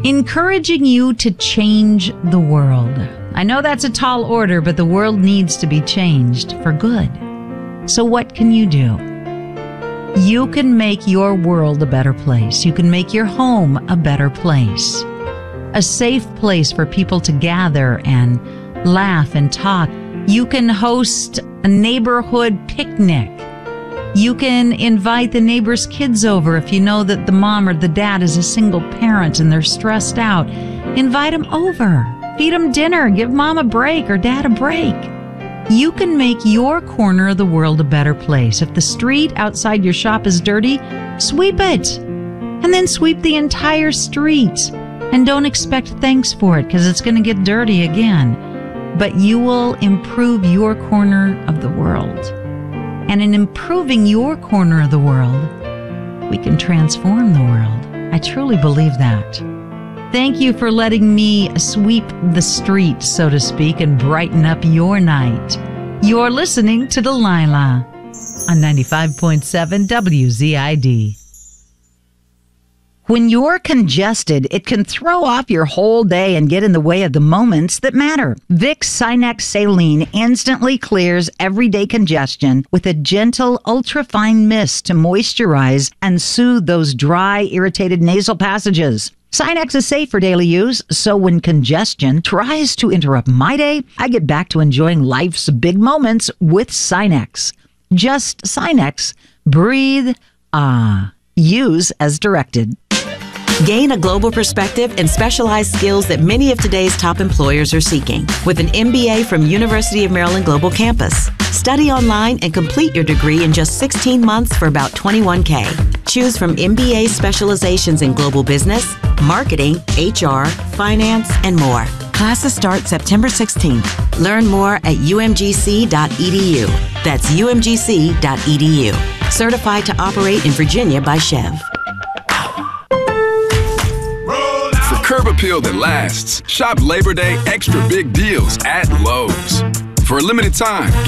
encouraging you to change the world. I know that's a tall order, but the world needs to be changed for good. So what can you do? You can make your world a better place. You can make your home a better place. A safe place for people to gather and laugh and talk. You can host a neighborhood picnic. You can invite the neighbor's kids over if you know that the mom or the dad is a single parent and they're stressed out. Invite them over. Feed them dinner. Give mom a break or dad a break. You can make your corner of the world a better place. If the street outside your shop is dirty, sweep it. And then sweep the entire street. And don't expect thanks for it because it's going to get dirty again. But you will improve your corner of the world. And in improving your corner of the world, we can transform the world. I truly believe that. Thank you for letting me sweep the street, so to speak, and brighten up your night. You're listening to Delilah on 95.7 WZID. When you're congested, it can throw off your whole day and get in the way of the moments that matter. Vicks Sinex Saline instantly clears everyday congestion with a gentle, ultrafine mist to moisturize and soothe those dry, irritated nasal passages. Sinex is safe for daily use, so when congestion tries to interrupt my day, I get back to enjoying life's big moments with Sinex. Just Sinex. Breathe. Use as directed. Gain a global perspective and specialized skills that many of today's top employers are seeking with an MBA from University of Maryland Global Campus. Study online and complete your degree in just 16 months for about $21,000. Choose from MBA specializations in global business, marketing, HR, finance, and more. Classes start September 16th. Learn more at umgc.edu. That's umgc.edu. Certified to operate in Virginia by Chev. Curb appeal that lasts. Shop Labor Day extra big deals at Lowe's. For a limited time,